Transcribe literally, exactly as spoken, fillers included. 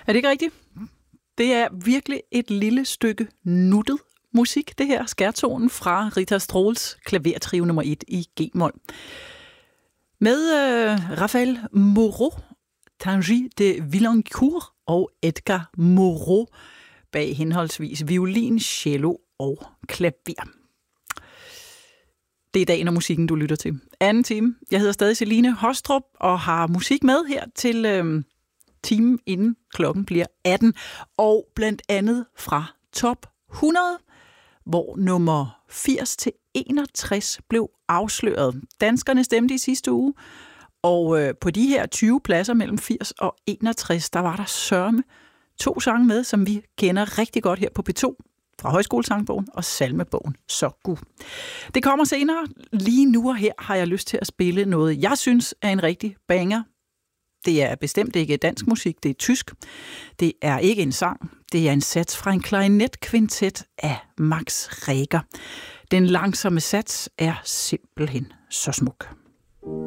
Er det ikke rigtigt? Det er virkelig et lille stykke nuttet musik, det her. Skærtonen fra Rita Strolls klavertrio nummer et i G-mol. Med øh, Raphael Moreau, Tanguy de Villancourt og Edgar Moreau bag henholdsvis violin, cello og klaver. Det er dagen og musikken, du lytter til. Anden time. Jeg hedder stadig Celine Hostrup og har musik med her til øh, timen inden klokken bliver atten. Og blandt andet fra top hundrede, hvor nummer firs til enogtres blev afsløret. Danskerne stemte i sidste uge, og øh, på de her tyve pladser mellem firs og enogtres, der var der sørme to sange med, som vi kender rigtig godt her på P to, fra Højskolesangbogen og Salmebogen. Så god. Det kommer senere. Lige nu og her har jeg lyst til at spille noget, jeg synes er en rigtig banger. Det er bestemt ikke dansk musik, det er tysk. Det er ikke en sang, det er en sats fra en klarinetkvintet af Max Reger. Den langsomme sats er simpelthen så smuk.